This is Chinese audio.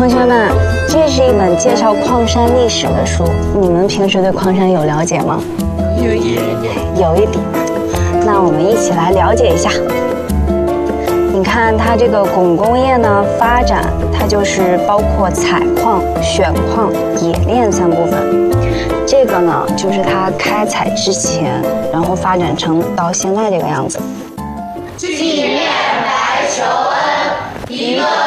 同学们，这是一本介绍矿山历史的书，你们平时对矿山有了解吗？有一点。那我们一起来了解一下。你看它这个汞工业呢发展，它就是包括采矿、选矿、冶炼3部分。这个呢就是它开采之前，然后发展成到现在这个样子。 纪念白求恩，一个